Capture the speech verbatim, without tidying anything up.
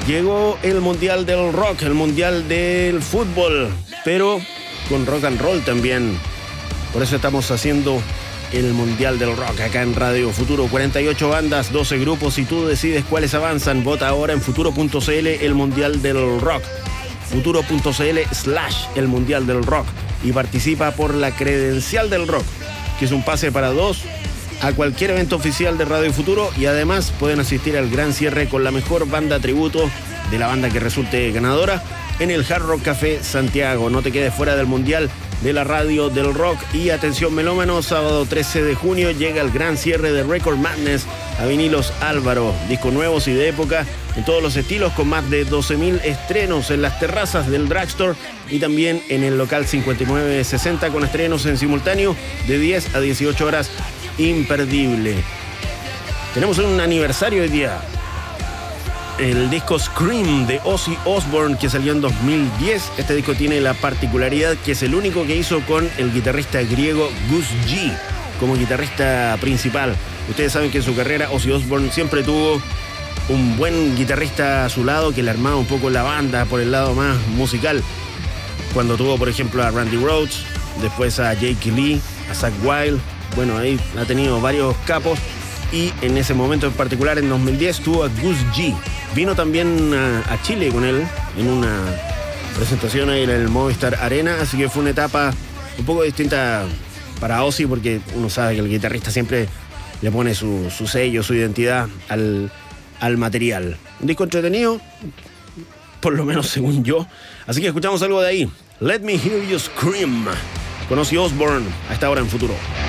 Llegó el Mundial del Rock, el Mundial del Fútbol, pero con rock and roll también. Por eso estamos haciendo el Mundial del Rock acá en Radio Futuro. cuarenta y ocho bandas, doce grupos y tú decides cuáles avanzan. Vota ahora en futuro punto c l el Mundial del Rock. futuro punto c l slash el Mundial del Rock. Y participa por la credencial del rock, que es un pase para dos a cualquier evento oficial de Radio Futuro, y además pueden asistir al gran cierre con la mejor banda tributo de la banda que resulte ganadora en el Hard Rock Café Santiago. No te quedes fuera del Mundial de la Radio del Rock. Y atención melómanos, sábado trece de junio llega el gran cierre de Record Madness a Vinilos Álvaro. Discos nuevos y de época en todos los estilos, con más de doce mil estrenos en las terrazas del Drugstore y también en el local cincuenta y nueve sesenta, con estrenos en simultáneo de diez a dieciocho horas. Imperdible. Tenemos un aniversario hoy día. El disco Scream de Ozzy Osbourne, que salió en dos mil diez. Este disco tiene la particularidad que es el único que hizo con el guitarrista griego Gus G como guitarrista principal. Ustedes saben que en su carrera Ozzy Osbourne siempre tuvo un buen guitarrista a su lado que le armaba un poco la banda por el lado más musical. Cuando tuvo, por ejemplo, a Randy Rhoads, después a Jake Lee, a Zakk Wylde. Bueno, ahí ha tenido varios capos, y en ese momento en particular, en dos mil diez, tuvo a Gus G. Vino también a, a Chile con él en una presentación ahí en el Movistar Arena, así que fue una etapa un poco distinta para Ozzy, porque uno sabe que el guitarrista siempre le pone su, su sello, su identidad al, al material. Un disco entretenido, por lo menos según yo. Así que escuchamos algo de ahí. Let Me Hear You Scream con Ozzy Osbourne a esta hora en Futuro.